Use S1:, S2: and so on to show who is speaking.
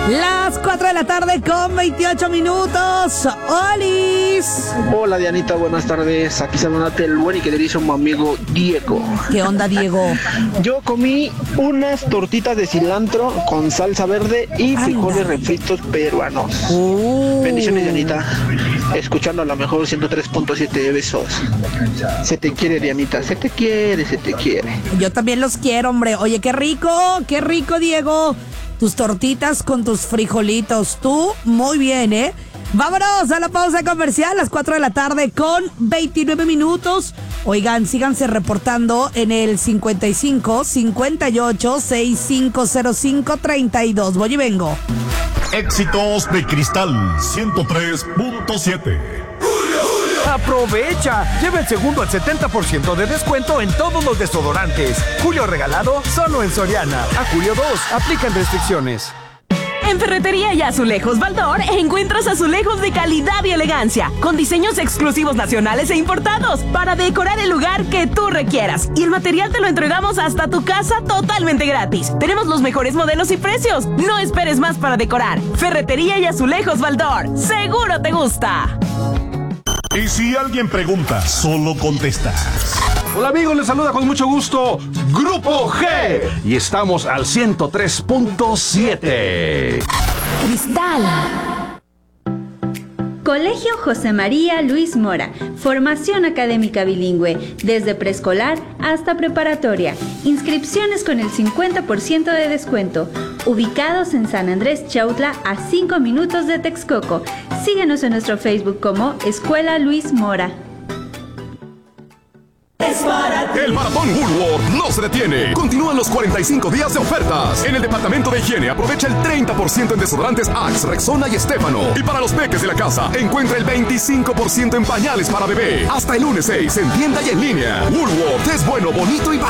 S1: Las 4 de la tarde con 28 minutos. ¡Olis!
S2: Hola Dianita, buenas tardes. Aquí saludándote el buen y queridísimo amigo Diego.
S1: ¿Qué onda, Diego?
S2: Yo comí unas tortitas de cilantro con salsa verde y frijoles refritos peruanos. Bendiciones, Dianita. Escuchando a lo mejor 103.7 besos. Se te quiere, Dianita. Se te quiere, se te quiere.
S1: Yo también los quiero, hombre. Oye, qué rico, Diego. Tus tortitas con tus frijolitos. Tú, muy bien, ¿eh? Vámonos a la pausa comercial, las 4 de la tarde con 29 minutos. Oigan, síganse reportando en el 55 58 6505 32. Voy y vengo.
S3: Éxitos de Cristal 103.7.
S4: ¡Aprovecha! Lleva el segundo al 70% de descuento en todos los desodorantes. Julio regalado solo en Soriana. A julio 2, aplican restricciones.
S5: En Ferretería y Azulejos Baldor encuentras azulejos de calidad y elegancia, con diseños exclusivos nacionales e importados, para decorar el lugar que tú requieras. Y el material te lo entregamos hasta tu casa totalmente gratis. Tenemos los mejores modelos y precios. No esperes más para decorar. Ferretería y Azulejos Baldor. ¡Seguro te gusta!
S3: Y si alguien pregunta, solo contestas.
S6: Hola amigos, les saluda con mucho gusto Grupo G y estamos al 103.7.
S7: Cristal. Colegio José María Luis Mora, formación académica bilingüe, desde preescolar hasta preparatoria. Inscripciones con el 50% de descuento. Ubicados en San Andrés Chautla, a 5 minutos de Texcoco. Síguenos en nuestro Facebook como Escuela Luis Mora.
S8: El maratón Woolworth no se detiene. Continúan los 45 días de ofertas. En el departamento de higiene aprovecha el 30% en desodorantes Axe, Rexona y Estefano. Y para los peques de la casa, encuentra el 25% en pañales para bebé. Hasta el lunes 6 en tienda y en línea. Woolworth es bueno, bonito y barato.